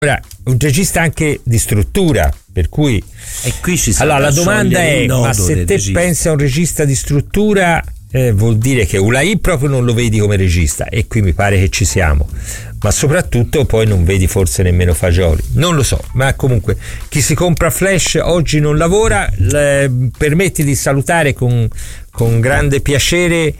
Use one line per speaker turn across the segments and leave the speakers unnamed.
Ora, un regista anche di struttura, per cui
e qui ci
allora la domanda è: ma se te pensi a un regista di struttura, vuol dire che Ulaì proprio non lo vedi come regista, e qui mi pare che ci siamo, ma soprattutto poi non vedi forse nemmeno Fagioli, non lo so, ma comunque chi si compra Flash oggi non lavora. Permetti di salutare con grande piacere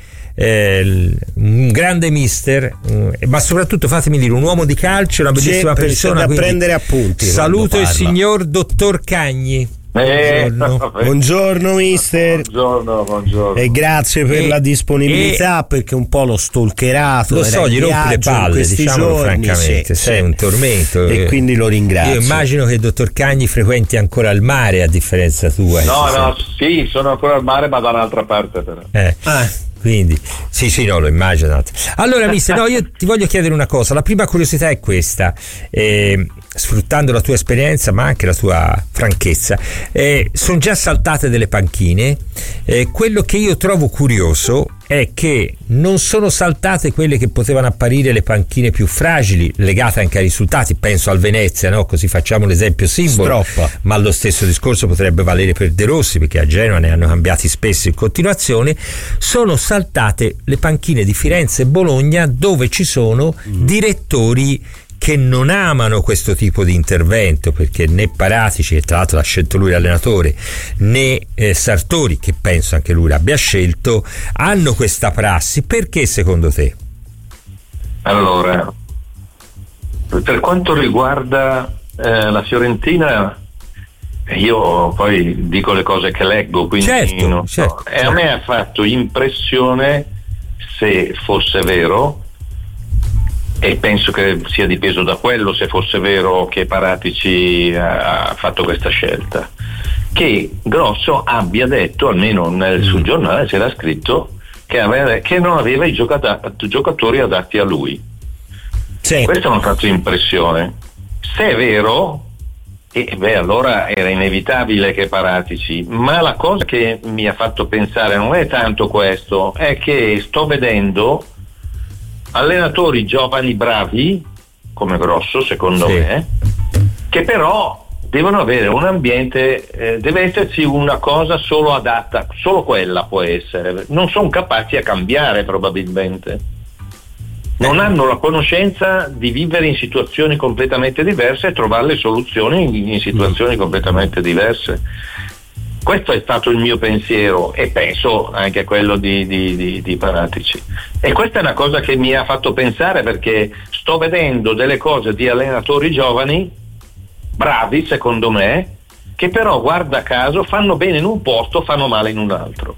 un grande mister, ma soprattutto fatemi dire un uomo di calcio, una bellissima persona,
da prendere appunti.
Saluto il signor dottor Cagni.
Buongiorno mister.
Buongiorno.
E grazie per la disponibilità, perché un po' l'ho stalkerato.
Lo so, gli rompi le palle, diciamolo francamente, sei un tormento.
E quindi lo ringrazio.
Io immagino che il dottor Cagni frequenti ancora il mare, a differenza tua.
Sì, sono ancora al mare, ma da un'altra parte però.
Quindi sì, no, lo immagino. Allora mister, io ti voglio chiedere una cosa. La prima curiosità è questa, sfruttando la tua esperienza ma anche la tua franchezza, sono già saltate delle panchine. Quello che io trovo curioso è che non sono saltate quelle che potevano apparire le panchine più fragili, legate anche ai risultati. Penso al Venezia, no? Così facciamo l'esempio simbolo. Ma lo stesso discorso potrebbe valere per De Rossi, perché a Genova ne hanno cambiati spesso in continuazione. Sono saltate le panchine di Firenze e Bologna, dove ci sono direttori che non amano questo tipo di intervento, perché né Paratici, che tra l'altro l'ha scelto lui l'allenatore, né Sartori, che penso anche lui l'abbia scelto, hanno questa prassi. Perché secondo te?
Allora, per quanto riguarda la Fiorentina, io poi dico le cose che leggo, quindi
certo.
E a me ha fatto impressione, se fosse vero, e penso che sia dipeso da quello, se fosse vero che Paratici ha fatto questa scelta, che Grosso abbia detto, almeno sul giornale c'era scritto, che non aveva i giocatori adatti a lui. Questo mi ha fatto impressione. Se è vero, allora era inevitabile che Paratici, ma la cosa che mi ha fatto pensare non è tanto questo, è che sto vedendo allenatori giovani bravi come Grosso, secondo me, che però devono avere un ambiente, deve esserci una cosa solo adatta, solo quella può essere, non sono capaci a cambiare probabilmente, non hanno la conoscenza di vivere in situazioni completamente diverse e trovare le soluzioni in situazioni completamente diverse. Questo è stato il mio pensiero, e penso anche a quello di Paratici, e questa è una cosa che mi ha fatto pensare, perché sto vedendo delle cose di allenatori giovani bravi secondo me, che però guarda caso fanno bene in un posto, fanno male in un altro.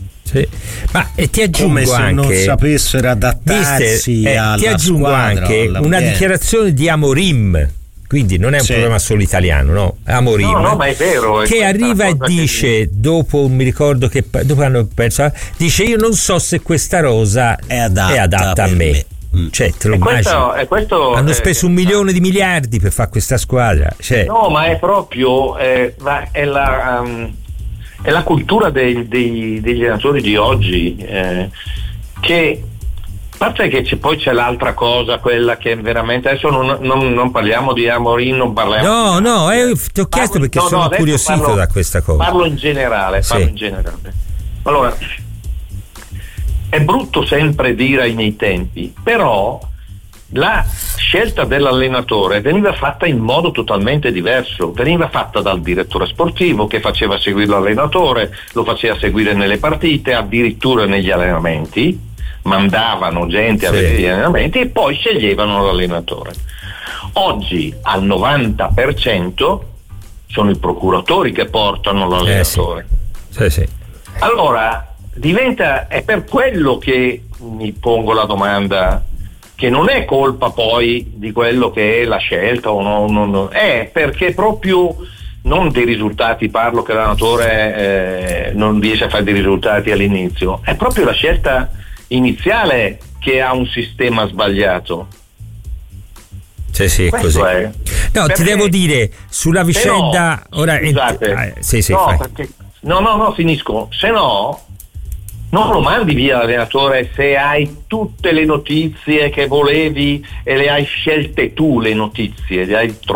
Ma ti aggiungo
come se
anche,
non sapessero adattarsi alla
ti aggiungo
squadra,
anche una dichiarazione di Amorim. Quindi non è un problema solo italiano, no? Amorim,
ma è vero,
che arriva e dice, dopo mi ricordo che dopo hanno perso, dice: io non so se questa rosa è adatta a me. Cioè, te lo immagini? Hanno speso 1 milione di miliardi per fare questa squadra.
No, ma è proprio è la cultura degli allenatori di oggi, che a parte che poi c'è l'altra cosa, quella che veramente adesso non parliamo di Amorim, non parliamo
ti ho chiesto perché sono incuriosito da questa cosa.
Parlo in generale. Allora, è brutto sempre dire ai miei tempi, però la scelta dell'allenatore veniva fatta in modo totalmente diverso, veniva fatta dal direttore sportivo, che faceva seguire l'allenatore, lo faceva seguire nelle partite, addirittura negli allenamenti, mandavano gente a vedere gli allenamenti e poi sceglievano l'allenatore. Oggi al 90% sono i procuratori che portano l'allenatore. Allora è per quello che mi pongo la domanda, che non è colpa poi di quello che è la scelta o no, è perché proprio non dei risultati, parlo che l'allenatore non riesce a fare dei risultati all'inizio, è proprio la scelta iniziale che ha un sistema sbagliato.
È così. Ti devo dire sulla vicenda, ora
scusate, finisco. Se no non lo mandi via l'allenatore se hai tutte le notizie che volevi e le hai scelte tu le notizie, le hai